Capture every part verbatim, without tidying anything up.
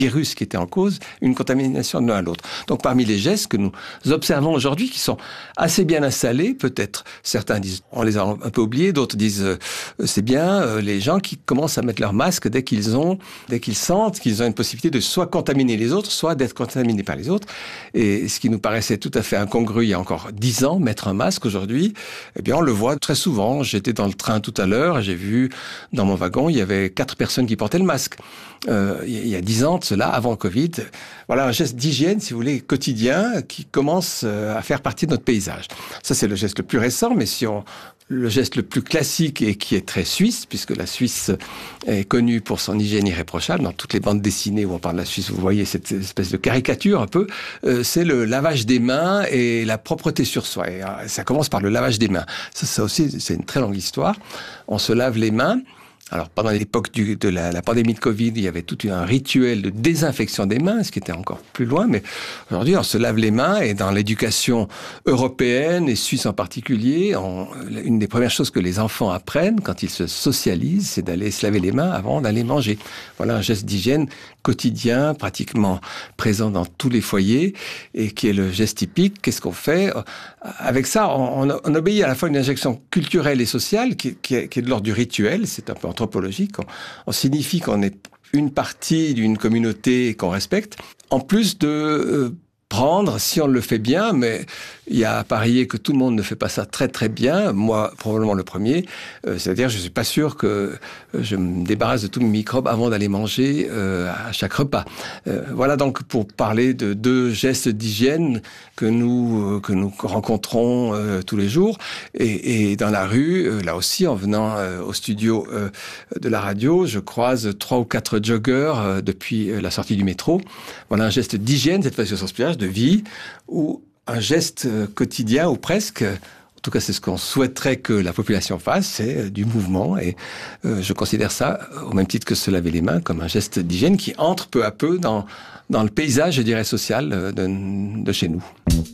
virus qui était en cause, une contamination de l'un à l'autre. Donc parmi les gestes que nous observons aujourd'hui, qui sont assez bien installés, peut-être certains disent on les a un peu oubliés, d'autres disent euh, c'est bien, euh, les gens qui commencent à mettre leur masque dès qu'ils ont, dès qu'ils sentent qu'ils ont une possibilité de soit contaminer les autres, soit d'être contaminés par les autres. Et ce qui nous paraissait tout à fait incongru il y a encore dix ans, mettre un masque aujourd'hui, eh bien on le voit très souvent. J'étais dans le train tout à l'heure et j'ai vu dans mon wagon, il y avait quatre personnes qui portaient le masque. Euh, il y a dix ans de cela, avant le Covid. Voilà un geste d'hygiène, si vous voulez, quotidien, qui commence à faire partie de notre paysage. Ça, c'est le geste le plus récent, mais si on... Le geste le plus classique et qui est très suisse, puisque la Suisse est connue pour son hygiène irréprochable. Dans toutes les bandes dessinées où on parle de la Suisse, vous voyez cette espèce de caricature un peu. Euh, c'est le lavage des mains et la propreté sur soi. Et, euh, ça commence par le lavage des mains. Ça, ça aussi, c'est une très longue histoire. On se lave les mains. Alors, pendant l'époque du, de la, la pandémie de Covid, il y avait tout un rituel de désinfection des mains, ce qui était encore plus loin. Mais aujourd'hui, on se lave les mains et dans l'éducation européenne et suisse en particulier, on, une des premières choses que les enfants apprennent quand ils se socialisent, c'est d'aller se laver les mains avant d'aller manger. Voilà un geste d'hygiène quotidien, pratiquement présent dans tous les foyers et qui est le geste typique. Qu'est-ce qu'on fait? Avec ça, on, on obéit à la fois une injection culturelle et sociale qui, qui, est, qui est de l'ordre du rituel. C'est un peu anthropologique. On, on signifie qu'on est une partie d'une communauté qu'on respecte. En plus de euh, prendre, si on le fait bien, mais il y a à parier que tout le monde ne fait pas ça très très bien, moi probablement le premier, euh, c'est-à-dire je ne suis pas sûr que euh, je me débarrasse de tous mes microbes avant d'aller manger euh, à chaque repas. Euh, voilà donc pour parler de deux gestes d'hygiène que nous, euh, que nous rencontrons euh, tous les jours. Et, et dans la rue, euh, là aussi en venant euh, au studio euh, de la radio, je croise trois ou quatre joggeurs euh, depuis euh, la sortie du métro. Voilà un geste d'hygiène, cette fois-ci au sens plus large, de vie, où un geste quotidien, ou presque, en tout cas c'est ce qu'on souhaiterait que la population fasse, c'est du mouvement. Et euh, je considère ça, au même titre que se laver les mains, comme un geste d'hygiène qui entre peu à peu dans, dans le paysage, je dirais, social de, de chez nous.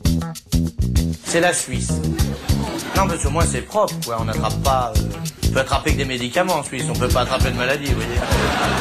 C'est la Suisse. Non, parce que moi c'est propre, quoi. On n'attrape pas... Euh, on peut attraper que des médicaments en Suisse, on peut pas attraper de maladie, vous voyez.